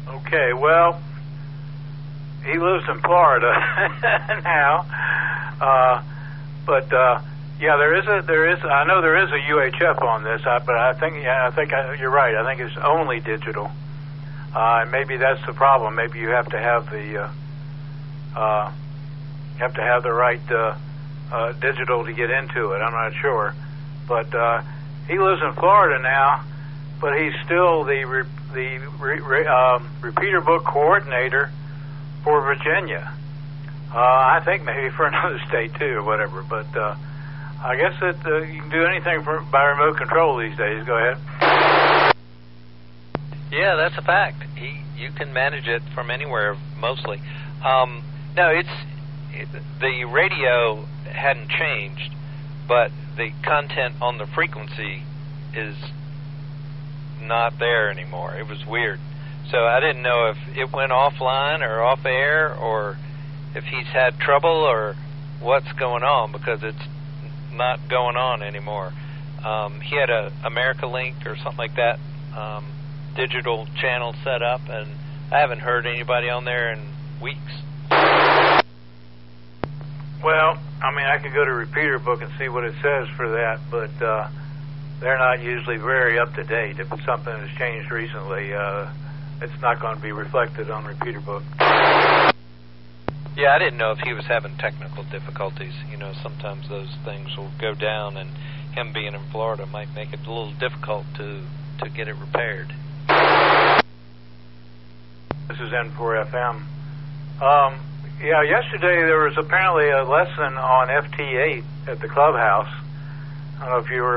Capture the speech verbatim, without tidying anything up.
Okay, well, he lives in Florida now, uh, but uh, yeah, there is a there is I know there is a U H F on this, I, but I think yeah, I think I, you're right. I think it's only digital, uh, and maybe that's the problem. Maybe you have to have the uh, uh, you have to have the right uh, uh, digital to get into it. I'm not sure, but uh, he lives in Florida now, but he's still the re, the re, re, um, repeater book coordinator for Virginia. Uh, I think maybe for another state too, or whatever. But uh, I guess that uh, you can do anything for, by remote control these days. Go ahead. Yeah, that's a fact. He, you can manage it from anywhere, mostly. Um, no, it's it, the radio hadn't changed, but the content on the frequency is not there anymore. It was weird. So I didn't know if it went offline or off air, or if he's had trouble or what's going on, because it's not going on anymore. Um, he had a America Link or something like that um, digital channel set up, and I haven't heard anybody on there in weeks. Well, I mean, I could go to Repeater Book and see what it says for that, but uh, they're not usually very up to date. If it's something that's changed recently, uh, it's not going to be reflected on Repeater Book. Yeah, I didn't know if he was having technical difficulties. You know, sometimes those things will go down, and him being in Florida might make it a little difficult to, to get it repaired. This is N four F M. Um, yeah, yesterday there was apparently a lesson on F T eight at the clubhouse. I don't know if you were